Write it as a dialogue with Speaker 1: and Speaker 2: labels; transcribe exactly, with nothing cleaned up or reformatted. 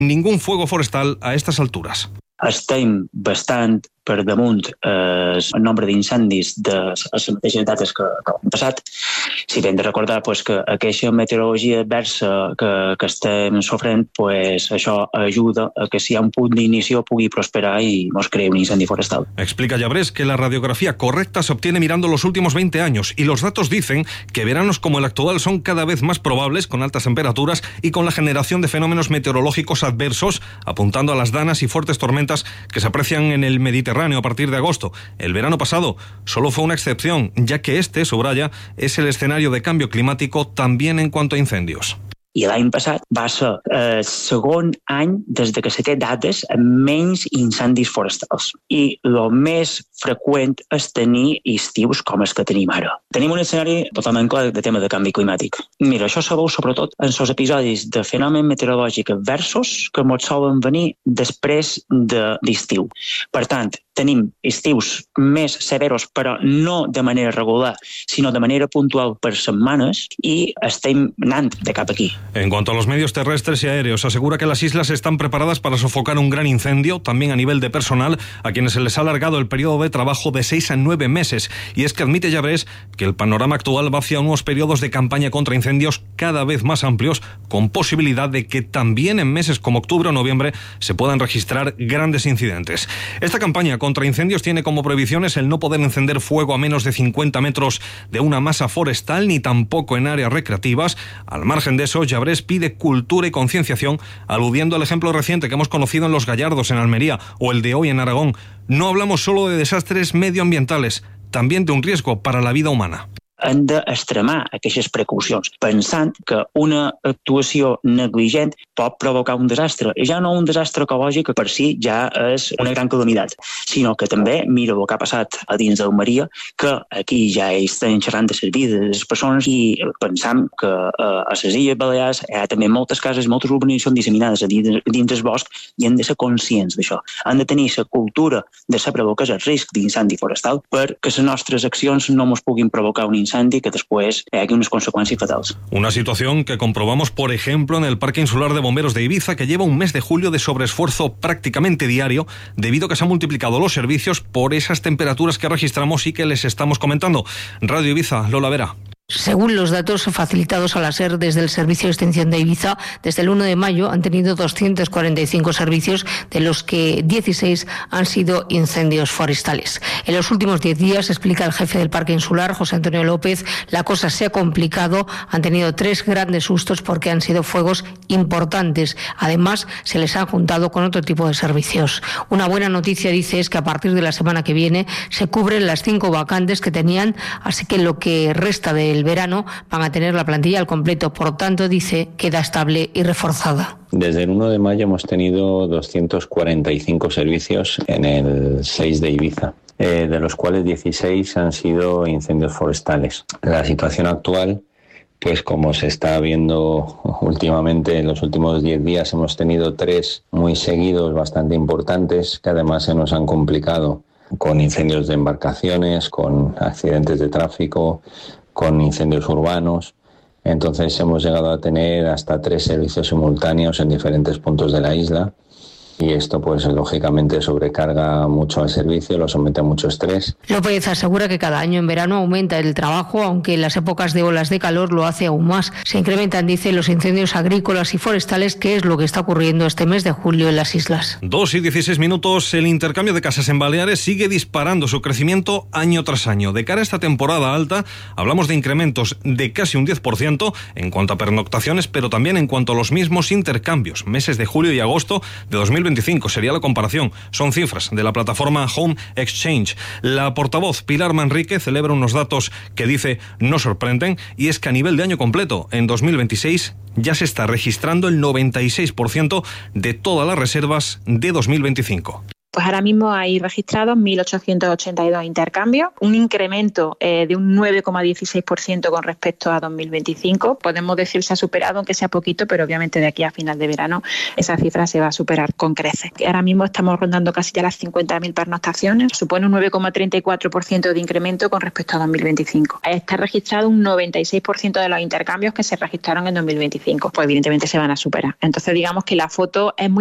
Speaker 1: ningún fuego forestal a estas alturas.
Speaker 2: Estem bastant per damunt eh, el nombre d'incendis de les mateixes dates que, que l'any passat. Si ben de recordar pues, que aquesta meteorologia adversa que, que estem sofrent, pues, això ajuda a que si hi ha un punt d'inicio pugui prosperar y nos cree un incendi forestal.
Speaker 1: Explica Llabrés que la radiografía correcta se obtiene mirando los últimos veinte años y los datos dicen que veranos como el actual son cada vez más probables con altas temperaturas y con la generación de fenómenos meteorológicos adversos, apuntando a las danas y fuertes tormentas que se aprecian en el Mediterráneo a partir de agosto. El verano pasado solo fue una excepción, ya que este, subraya, es el escenario de cambio climático también en cuanto a incendios.
Speaker 2: I l'any passat va ser el segon any des de que se té dates amb menys incendis forestals. I el més freqüent és tenir estius com els que tenim ara. Tenim un escenari totalment clar de tema de canvi climàtic. Mira, això se veu sobretot en els episodis de fenomen meteorològic adversos que ens solen venir després de l'estiu. Per tant, tenim estius més severos, però no de manera regular, sinó de manera puntual per setmanes, i estem anant de cap aquí.
Speaker 1: En cuanto a los medios terrestres y aéreos, asegura que las islas están preparadas para sofocar un gran incendio, también a nivel de personal, a quienes se les ha alargado el periodo de trabajo de seis a nueve meses. Y es que admite Llabrés que el panorama actual va hacia unos periodos de campaña contra incendios cada vez más amplios, con posibilidad de que también en meses como octubre o noviembre se puedan registrar grandes incidentes. Esta campaña contra incendios tiene como prohibiciones el no poder encender fuego a menos de cincuenta metros de una masa forestal, ni tampoco en áreas recreativas. Al margen de eso, Llabrés pide cultura y concienciación, aludiendo al ejemplo reciente que hemos conocido en Los Gallardos, en Almería, o el de hoy en Aragón. No hablamos solo de desastres medioambientales, también de un riesgo para la vida humana.
Speaker 2: Hem d'extremar aquestes precaucions, pensant que una actuació negligent pot provocar un desastre. I ja no un desastre ecològic que per si ja és una gran calamitat, sinó que també mira el que ha passat a dins d'Almeria, que aquí ja estan xerrant de servir de les persones, i pensam que a les Illes Balears hi ha també moltes cases, moltes urbanitzacions disseminades a dins, dins del bosc, i hem de ser conscients d'això. Han de tenir la cultura de saber el que és el risc d'incendi forestal perquè les nostres accions no ens puguin provocar un incendi que después hay unas consecuencias fatales.
Speaker 1: Una situación que comprobamos, por ejemplo, en el Parque Insular de Bomberos de Ibiza, que lleva un mes de julio de sobreesfuerzo prácticamente diario, debido a que se han multiplicado los servicios por esas temperaturas que registramos y que les estamos comentando. Radio Ibiza, Lola Vera.
Speaker 3: Según los datos facilitados a la SER desde el Servicio de Extinción de Ibiza, desde el uno de mayo han tenido doscientos cuarenta y cinco servicios, de los que dieciséis han sido incendios forestales. En los últimos diez días, explica el jefe del Parque Insular, José Antonio López, la cosa se ha complicado. Han tenido tres grandes sustos porque han sido fuegos importantes. Además, se les han juntado con otro tipo de servicios. Una buena noticia, dice, es que a partir de la semana que viene se cubren las cinco vacantes que tenían, así que lo que resta del verano van a tener la plantilla al completo. Por tanto, dice, queda estable y reforzada.
Speaker 4: Desde el uno de mayo hemos tenido doscientos cuarenta y cinco servicios en el seis de Ibiza, eh, de los cuales dieciséis han sido incendios forestales. La situación actual, pues como se está viendo últimamente, en los últimos diez días hemos tenido tres muy seguidos bastante importantes, que además se nos han complicado con incendios de embarcaciones, con accidentes de tráfico, con incendios urbanos. Entonces hemos llegado a tener hasta tres servicios simultáneos en diferentes puntos de la isla, y esto pues lógicamente sobrecarga mucho al servicio, lo somete a mucho estrés.
Speaker 3: López asegura que cada año en verano aumenta el trabajo, aunque en las épocas de olas de calor lo hace aún más. Se incrementan, dice, los incendios agrícolas y forestales, que es lo que está ocurriendo este mes de julio en las islas.
Speaker 1: Dos y dieciséis minutos. El intercambio de casas en Baleares sigue disparando su crecimiento año tras año. De cara a esta temporada alta, hablamos de incrementos de casi un diez por ciento en cuanto a pernoctaciones, pero también en cuanto a los mismos intercambios. Meses de julio y agosto de dos mil veinticinco sería la comparación. Son cifras de la plataforma Home Exchange. La portavoz Pilar Manrique celebra unos datos que dice no sorprenden, y es que a nivel de año completo, en dos mil veintiséis, ya se está registrando el noventa y seis por ciento de todas las reservas de dos mil veinticinco.
Speaker 5: Pues ahora mismo hay registrados mil ochocientos ochenta y dos intercambios, un incremento eh, de un nueve coma dieciséis por ciento con respecto a dos mil veinticinco. Podemos decir que se ha superado, aunque sea poquito, pero obviamente de aquí a final de verano esa cifra se va a superar con creces. Ahora mismo estamos rondando casi ya las cincuenta mil pernoctaciones, supone un nueve coma treinta y cuatro por ciento de incremento con respecto a dos mil veinticinco. Está registrado un noventa y seis por ciento de los intercambios que se registraron en dos mil veinticinco, pues evidentemente se van a superar. Entonces digamos que la foto es muy